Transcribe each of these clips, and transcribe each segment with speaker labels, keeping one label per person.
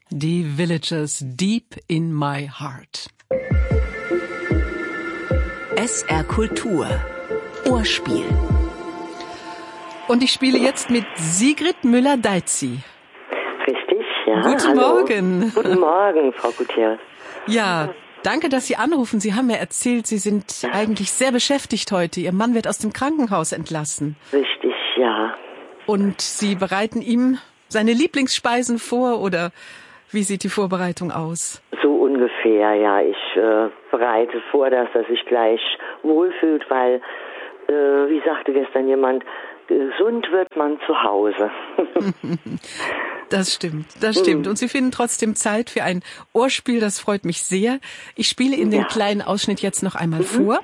Speaker 1: Die Villagers, Deep in My Heart.
Speaker 2: SR Kultur. Ohrspiel.
Speaker 1: Und ich spiele jetzt mit Sigrid Müller-Deitzy.
Speaker 3: Richtig, ja.
Speaker 1: Guten Morgen.
Speaker 3: Guten Morgen, Frau Gutierrez.
Speaker 1: Ja, danke, dass Sie anrufen. Sie haben mir erzählt, Sie sind eigentlich sehr beschäftigt heute. Ihr Mann wird aus dem Krankenhaus entlassen.
Speaker 3: Richtig, ja.
Speaker 1: Und Sie bereiten ihm seine Lieblingsspeisen vor, oder wie sieht die Vorbereitung aus?
Speaker 3: So ungefähr, ja. Ich bereite vor, dass er sich gleich wohlfühlt, weil, wie sagte gestern jemand, gesund wird man zu Hause.
Speaker 1: Das stimmt. Und Sie finden trotzdem Zeit für ein Ohrspiel, das freut mich sehr. Ich spiele Ihnen den kleinen Ausschnitt jetzt noch einmal vor.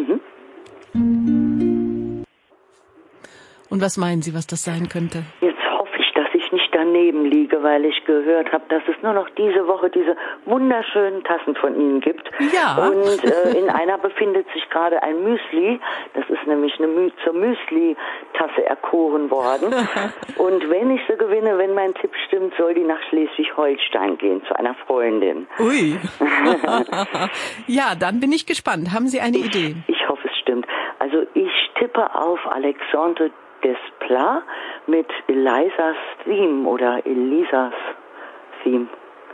Speaker 1: Und was meinen Sie, was das sein könnte?
Speaker 3: Jetzt hoffe ich, dass ich nicht daneben liege, weil ich gehört habe, dass es nur noch diese Woche diese wunderschönen Tassen von Ihnen gibt.
Speaker 1: Ja.
Speaker 3: Und in einer befindet sich gerade ein Müsli. Das ist nämlich zur Müsli-Tasse erkoren worden. Und wenn ich sie gewinne, wenn mein Tipp stimmt, soll die nach Schleswig-Holstein gehen, zu einer Freundin.
Speaker 1: Ui. Ja, dann bin ich gespannt. Haben Sie eine Idee?
Speaker 3: Ich hoffe, es stimmt. Also ich tippe auf Alexandre Desplat mit Elisas Theme oder Elisas Theme.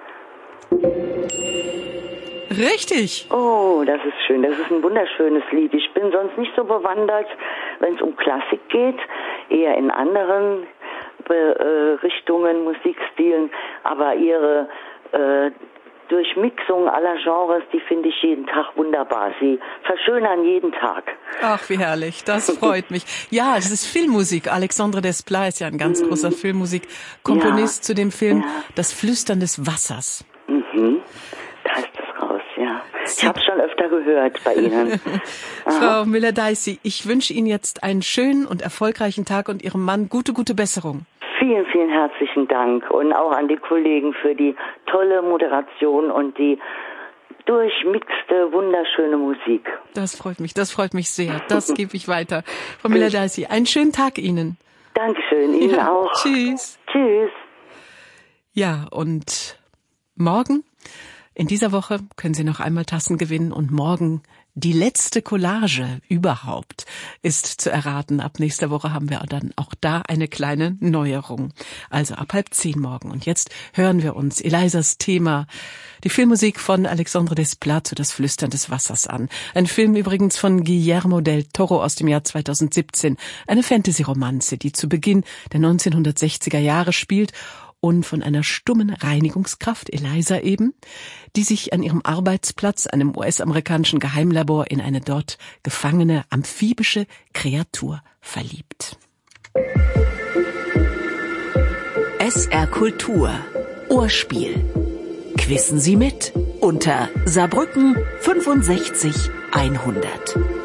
Speaker 1: Richtig.
Speaker 3: Oh, das ist schön. Das ist ein wunderschönes Lied. Ich bin sonst nicht so bewandert, wenn es um Klassik geht, eher in anderen Richtungen, Musikstilen, aber ihre Durchmixung aller Genres, die finde ich jeden Tag wunderbar. Sie verschönern jeden Tag.
Speaker 1: Ach, wie herrlich. Das freut mich. Ja, es ist Filmmusik. Alexandre Desplat ist ja ein ganz großer Filmmusikkomponist zu dem Film Das Flüstern des Wassers.
Speaker 3: Da ist es raus, ja. Ich habe es schon öfter gehört bei Ihnen.
Speaker 1: Frau Müller-Deitzy, ich wünsche Ihnen jetzt einen schönen und erfolgreichen Tag und Ihrem Mann gute Besserung.
Speaker 3: Vielen, vielen herzlichen Dank und auch an die Kollegen für die tolle Moderation und die durchmixte, wunderschöne Musik.
Speaker 1: Das freut mich sehr. Das gebe ich weiter. Frau Müller-Deitzy, einen schönen Tag Ihnen.
Speaker 3: Dankeschön, Ihnen auch.
Speaker 1: Tschüss.
Speaker 3: Tschüss.
Speaker 1: Ja, und morgen, in dieser Woche, können Sie noch einmal Tassen gewinnen und morgen die letzte Collage überhaupt ist zu erraten. Ab nächster Woche haben wir dann auch da eine kleine Neuerung. Also ab 9:30 morgen. Und jetzt hören wir uns Elisas Thema, die Filmmusik von Alexandre Desplat zu Das Flüstern des Wassers an. Ein Film übrigens von Guillermo del Toro aus dem Jahr 2017. Eine Fantasy-Romanze, die zu Beginn der 1960er Jahre spielt und von einer stummen Reinigungskraft, Elisa eben, die sich an ihrem Arbeitsplatz, einem US-amerikanischen Geheimlabor, in eine dort gefangene amphibische Kreatur verliebt.
Speaker 2: SR Kultur. Ohrspiel. Quissen Sie mit unter Saarbrücken 65 100.